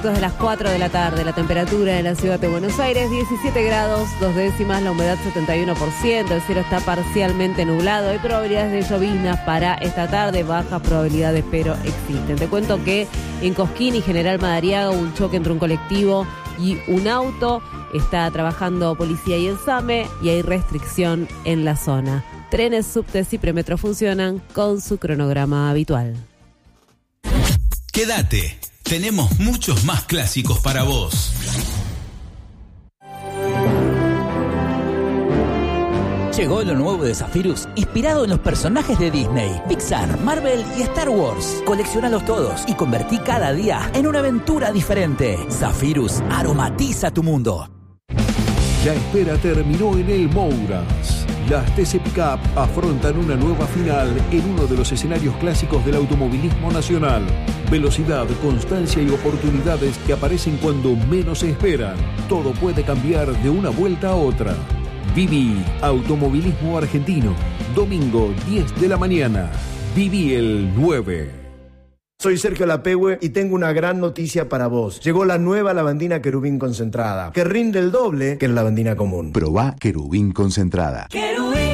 Desde las 4 de la tarde, la temperatura en la ciudad de Buenos Aires, 17 grados, 2 décimas, la humedad 71%, el cielo está parcialmente nublado, hay probabilidades de lloviznas para esta tarde, bajas probabilidades pero existen. Te cuento que en Cosquín y General Madariaga hubo un choque entre un colectivo y un auto, está trabajando policía y el SAME y hay restricción en la zona. Trenes, subtes y premetro funcionan con su cronograma habitual. Quédate. Tenemos muchos más clásicos para vos. Llegó lo nuevo de Zephyrus, inspirado en los personajes de Disney, Pixar, Marvel y Star Wars. Coleccionalos todos y convertí cada día en una aventura diferente. Zephyrus aromatiza tu mundo. La espera terminó en el Mouras. Las TC Pickup afrontan una nueva final en uno de los escenarios clásicos del automovilismo nacional. Velocidad, constancia y oportunidades que aparecen cuando menos se esperan. Todo puede cambiar de una vuelta a otra. Viví Automovilismo Argentino. Domingo, 10 de la mañana. Viví el 9. Soy Sergio Lapehue y tengo una gran noticia para vos. Llegó la nueva lavandina Querubín concentrada, que rinde el doble que la lavandina común. Probá Querubín concentrada.